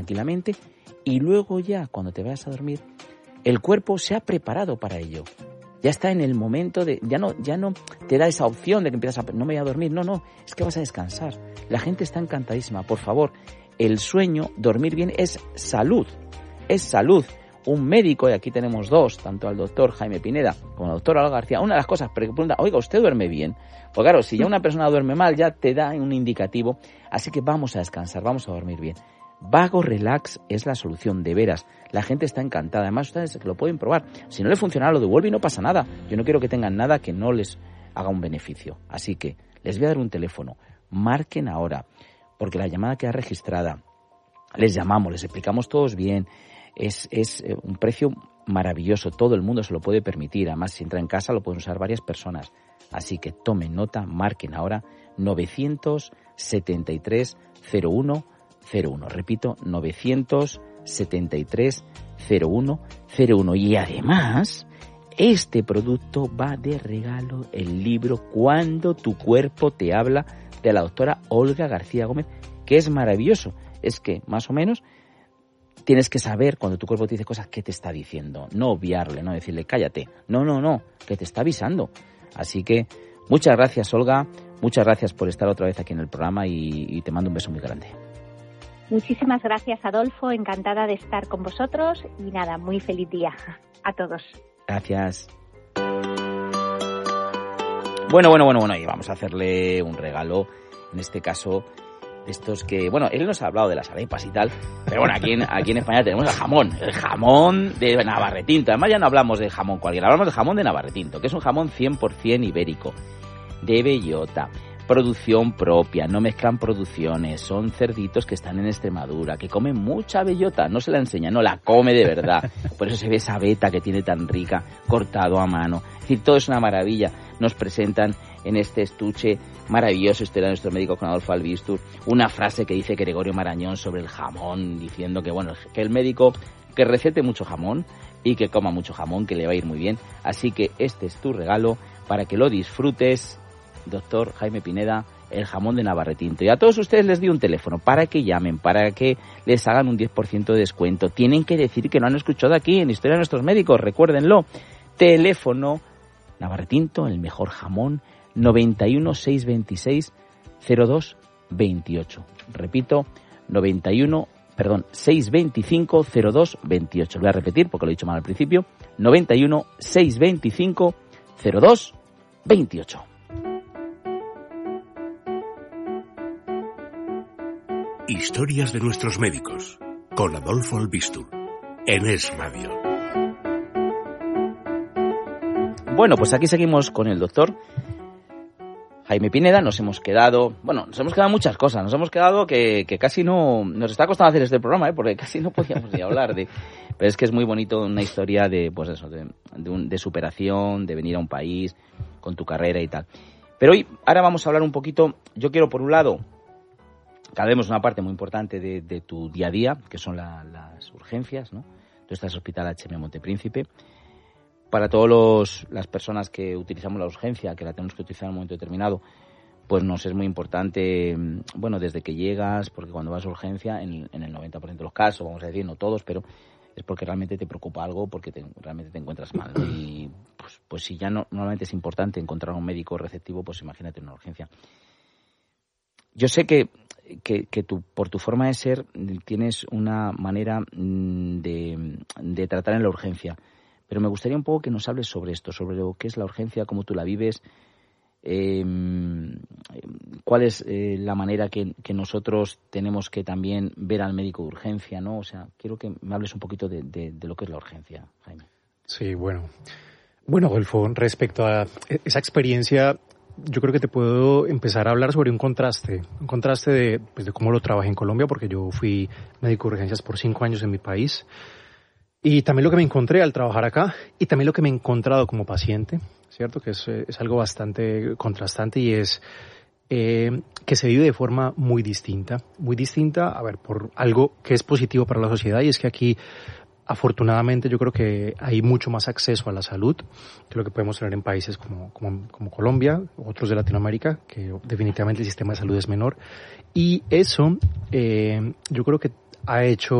tranquilamente, y luego ya cuando te vayas a dormir, el cuerpo se ha preparado para ello. Ya está en el momento de... Ya no te da esa opción de que empiezas a... No me voy a dormir, no, es que vas a descansar. La gente está encantadísima. Por favor, el sueño, dormir bien es salud. Es salud. Un médico, y aquí tenemos dos, tanto al doctor Jaime Pineda como al doctor Olga García, una de las cosas, pregunta, oiga, ¿usted duerme bien? Pues claro, si ya una persona duerme mal, ya te da un indicativo. Así que vamos a descansar, vamos a dormir bien. Vago Relax es la solución, de veras. La gente está encantada. Además, ustedes lo pueden probar. Si no le funciona, lo devuelve y no pasa nada. Yo no quiero que tengan nada que no les haga un beneficio. Así que les voy a dar un teléfono. Marquen ahora, porque la llamada queda registrada. Les llamamos, les explicamos todos bien. Es un precio maravilloso. Todo el mundo se lo puede permitir. Además, si entra en casa, lo pueden usar varias personas. Así que tomen nota, marquen ahora 973 01 01. Repito, 973 01 01. Y además, este producto va de regalo, el libro Cuando tu cuerpo te habla, de la doctora Olga García Gómez, que es maravilloso. Es que, más o menos, tienes que saber cuando tu cuerpo te dice cosas, qué te está diciendo. No obviarle, no decirle cállate. No, que te está avisando. Así que, muchas gracias, Olga. Muchas gracias por estar otra vez aquí en el programa y te mando un beso muy grande. Muchísimas gracias, Adolfo. Encantada de estar con vosotros y nada, muy feliz día a todos. Gracias. Bueno, y vamos a hacerle un regalo, en este caso, de estos que... Bueno, él nos ha hablado de las arepas y tal, pero bueno, aquí en España tenemos el jamón de Navarretinto. Además ya no hablamos de jamón cualquiera, hablamos de jamón de Navarretinto, que es un jamón 100% ibérico, de bellota. Producción propia, no mezclan producciones, son cerditos que están en Extremadura, que comen mucha bellota, no se la enseña, no la come de verdad, por eso se ve esa veta que tiene tan rica, cortado a mano, es decir, todo es una maravilla. Nos presentan en este estuche maravilloso, este era nuestro médico con Adolfo Albistur, una frase que dice Gregorio Marañón sobre el jamón, diciendo que bueno, que el médico que recete mucho jamón y que coma mucho jamón, que le va a ir muy bien, así que este es tu regalo para que lo disfrutes, doctor Jaime Pineda, el jamón de Navarretinto. Y a todos ustedes les di un teléfono para que llamen, para que les hagan un 10% de descuento. Tienen que decir que lo han escuchado aquí en Historia de Nuestros Médicos, recuérdenlo. Teléfono Navarretinto, el mejor jamón, 91 626 02 28. Repito, 625 02 28. Lo voy a repetir porque lo he dicho mal al principio. 91 625 02 28. Historias de nuestros médicos, con Adolfo Albistur, en Es Radio. Bueno, pues aquí seguimos con el doctor Jaime Pineda. Nos hemos quedado muchas cosas. Nos hemos quedado que casi no... Nos está costando hacer este programa, porque casi no podíamos ni hablar de... Pero es que es muy bonito una historia de, pues eso, de superación, de venir a un país con tu carrera y tal. Pero ahora vamos a hablar un poquito... Yo quiero, por un lado... Cada vez una parte muy importante de tu día a día, que son las urgencias, ¿no? Tú estás en el Hospital HM Montepríncipe. Para todas las personas que utilizamos la urgencia, que la tenemos que utilizar en un momento determinado, pues nos es muy importante, bueno, desde que llegas, porque cuando vas a urgencia, en el 90% de los casos, vamos a decir, no todos, pero es porque realmente te preocupa algo, porque realmente te encuentras mal, ¿no? Y pues si ya normalmente es importante encontrar un médico receptivo, pues imagínate una urgencia. Yo sé que tú, por tu forma de ser, tienes una manera de tratar en la urgencia. Pero me gustaría un poco que nos hables sobre esto, sobre lo que es la urgencia, cómo tú la vives, cuál es la manera que nosotros tenemos que también ver al médico de urgencia, ¿no? O sea, quiero que me hables un poquito de lo que es la urgencia, Jaime. Sí, bueno, Adolfo, respecto a esa experiencia, yo creo que te puedo empezar a hablar sobre un contraste de cómo lo trabajé en Colombia, porque yo fui médico de urgencias por 5 años en mi país, y también lo que me encontré al trabajar acá, y también lo que me he encontrado como paciente, ¿cierto? Que es algo bastante contrastante, y es que se vive de forma muy distinta, a ver, por algo que es positivo para la sociedad, y es que aquí, afortunadamente, yo creo que hay mucho más acceso a la salud que lo que podemos tener en países como Colombia, otros de Latinoamérica, que definitivamente el sistema de salud es menor. Y eso, yo creo que ha hecho